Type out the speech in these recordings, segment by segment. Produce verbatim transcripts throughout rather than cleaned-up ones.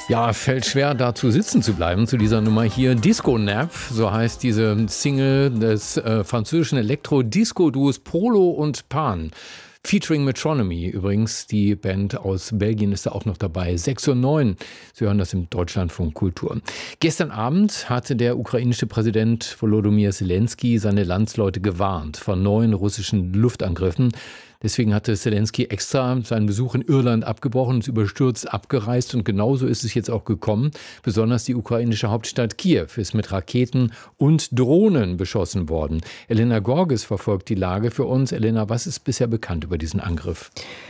Ja, fällt schwer, dazu sitzen zu bleiben, zu dieser Nummer hier. Disco Nap, so heißt diese Single des äh, französischen Elektro-Disco-Duos Polo und Pan. Featuring Metronomy übrigens, die Band aus Belgien ist da auch noch dabei. sechs Uhr neun, Sie hören das im Deutschlandfunk Kultur. Gestern Abend hatte der ukrainische Präsident Volodymyr Zelensky seine Landsleute gewarnt vor neuen russischen Luftangriffen. Deswegen hatte Zelensky extra seinen Besuch in Irland abgebrochen, ist überstürzt abgereist und genauso ist es jetzt auch gekommen. Besonders die ukrainische Hauptstadt Kiew ist mit Raketen und Drohnen beschossen worden. Elena Gorges verfolgt die Lage für uns. Elena, was ist bisher bekannt über diesen Angriff?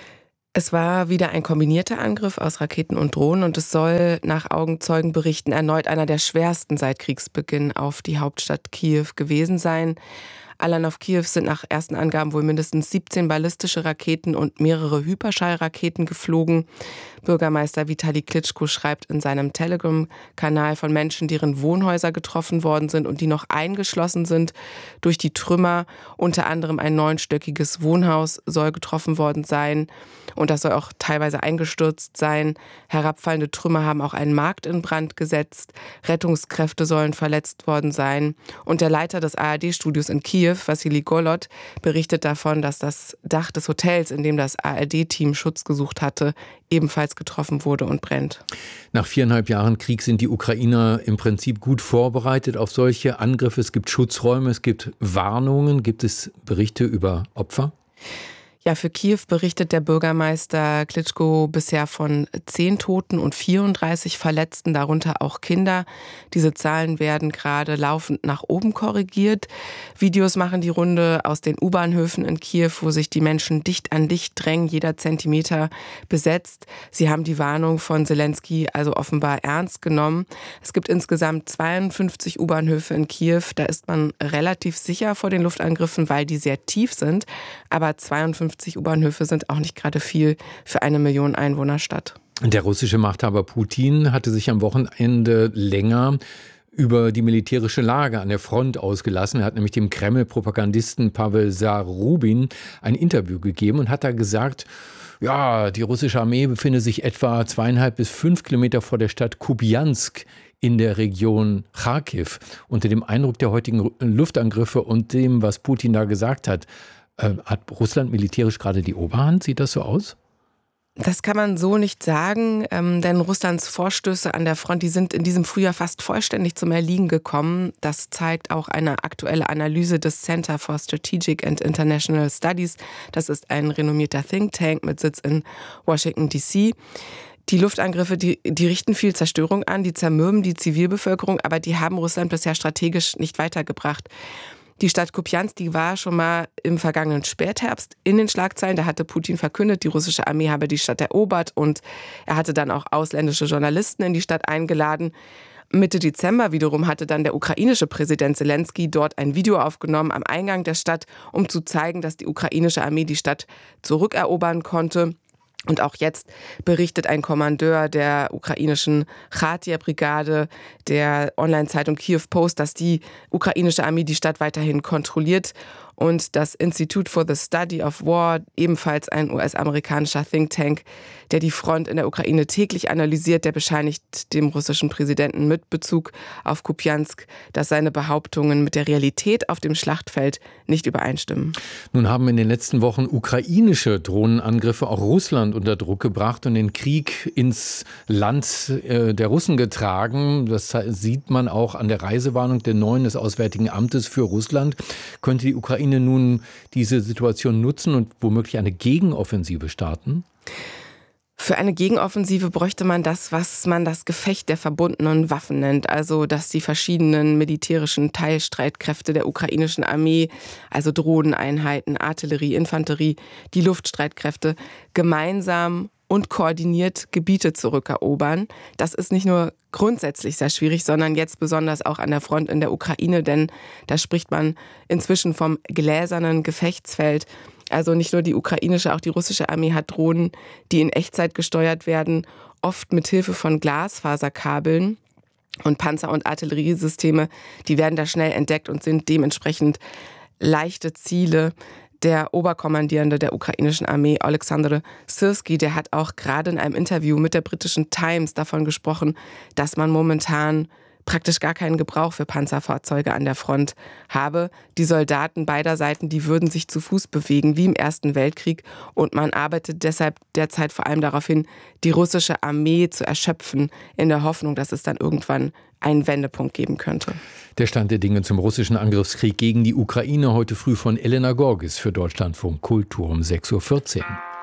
Es war wieder ein kombinierter Angriff aus Raketen und Drohnen und es soll nach Augenzeugenberichten erneut einer der schwersten seit Kriegsbeginn auf die Hauptstadt Kiew gewesen sein. Allein auf Kiew sind nach ersten Angaben wohl mindestens siebzehn ballistische Raketen und mehrere Hyperschallraketen geflogen. Bürgermeister Vitali Klitschko schreibt in seinem Telegram-Kanal von Menschen, deren Wohnhäuser getroffen worden sind und die noch eingeschlossen sind durch die Trümmer. Unter anderem ein neunstöckiges Wohnhaus soll getroffen worden sein und das soll auch teilweise eingestürzt sein. Herabfallende Trümmer haben auch einen Markt in Brand gesetzt. Rettungskräfte sollen verletzt worden sein. Und der Leiter des A R D-Studios in Kiew, Wassili Golod, berichtet davon, dass das Dach des Hotels, in dem das A R D-Team Schutz gesucht hatte, ebenfalls getroffen wurde und brennt. Nach viereinhalb Jahren Krieg sind die Ukrainer im Prinzip gut vorbereitet auf solche Angriffe. Es gibt Schutzräume, es gibt Warnungen. Gibt es Berichte über Opfer? Ja, für Kiew berichtet der Bürgermeister Klitschko bisher von zehn Toten und vierunddreißig Verletzten, darunter auch Kinder. Diese Zahlen werden gerade laufend nach oben korrigiert. Videos machen die Runde aus den U-Bahnhöfen in Kiew, wo sich die Menschen dicht an dicht drängen, jeder Zentimeter besetzt. Sie haben die Warnung von Zelensky also offenbar ernst genommen. Es gibt insgesamt zweiundfünfzig U-Bahnhöfe in Kiew. Da ist man relativ sicher vor den Luftangriffen, weil die sehr tief sind. Aber zweiundfünfzig U-Bahnhöfe sind auch nicht gerade viel für eine Million Einwohnerstadt. Der russische Machthaber Putin hatte sich am Wochenende länger über die militärische Lage an der Front ausgelassen. Er hat nämlich dem Kreml-Propagandisten Pavel Zarubin ein Interview gegeben und hat da gesagt, ja, die russische Armee befinde sich etwa zweieinhalb bis fünf Kilometer vor der Stadt Kupiansk in der Region Charkiw. Unter dem Eindruck der heutigen Luftangriffe und dem, was Putin da gesagt hat, hat Russland militärisch gerade die Oberhand? Sieht das so aus? Das kann man so nicht sagen, ähm, denn Russlands Vorstöße an der Front, die sind in diesem Frühjahr fast vollständig zum Erliegen gekommen. Das zeigt auch eine aktuelle Analyse des Center for Strategic and International Studies. Das ist ein renommierter Think Tank mit Sitz in Washington D C. Die Luftangriffe, die, die richten viel Zerstörung an, die zermürben die Zivilbevölkerung, aber die haben Russland bisher strategisch nicht weitergebracht. Die Stadt Kupiansk, die war schon mal im vergangenen Spätherbst in den Schlagzeilen. Da hatte Putin verkündet, die russische Armee habe die Stadt erobert und er hatte dann auch ausländische Journalisten in die Stadt eingeladen. Mitte Dezember wiederum hatte dann der ukrainische Präsident Zelensky dort ein Video aufgenommen am Eingang der Stadt, um zu zeigen, dass die ukrainische Armee die Stadt zurückerobern konnte. Und auch jetzt berichtet ein Kommandeur der ukrainischen Chatia-Brigade der Online-Zeitung Kiev Post, dass die ukrainische Armee die Stadt weiterhin kontrolliert. Und das Institute for the Study of War, ebenfalls ein U S-amerikanischer Think Tank, der die Front in der Ukraine täglich analysiert, der bescheinigt dem russischen Präsidenten mit Bezug auf Kupiansk, dass seine Behauptungen mit der Realität auf dem Schlachtfeld nicht übereinstimmen. Nun haben in den letzten Wochen ukrainische Drohnenangriffe auch Russland unter Druck gebracht und den Krieg ins Land äh, der Russen getragen. Das sieht man auch an der Reisewarnung der neuen des Auswärtigen Amtes für Russland. Könnte die Ukraine nun diese Situation nutzen und womöglich eine Gegenoffensive starten? Für eine Gegenoffensive bräuchte man das, was man das Gefecht der verbundenen Waffen nennt. Also, dass die verschiedenen militärischen Teilstreitkräfte der ukrainischen Armee, also Drohneneinheiten, Artillerie, Infanterie, die Luftstreitkräfte, gemeinsam und koordiniert Gebiete zurückerobern. Das ist nicht nur grundsätzlich sehr schwierig, sondern jetzt besonders auch an der Front in der Ukraine, denn da spricht man inzwischen vom gläsernen Gefechtsfeld. Also nicht nur die ukrainische, auch die russische Armee hat Drohnen, die in Echtzeit gesteuert werden, oft mit Hilfe von Glasfaserkabeln. Und Panzer- und Artilleriesysteme, die werden da schnell entdeckt und sind dementsprechend leichte Ziele Der Oberkommandierende der ukrainischen Armee, Oleksandr Syrski, der hat auch gerade in einem Interview mit der britischen Times davon gesprochen, dass man momentan praktisch gar keinen Gebrauch für Panzerfahrzeuge an der Front habe. Die Soldaten beider Seiten, die würden sich zu Fuß bewegen, wie im Ersten Weltkrieg. Und man arbeitet deshalb derzeit vor allem darauf hin, die russische Armee zu erschöpfen, in der Hoffnung, dass es dann irgendwann einen Wendepunkt geben könnte. Der Stand der Dinge zum russischen Angriffskrieg gegen die Ukraine heute früh von Elena Gorgis für Deutschlandfunk Kultur um sechs Uhr vierzehn.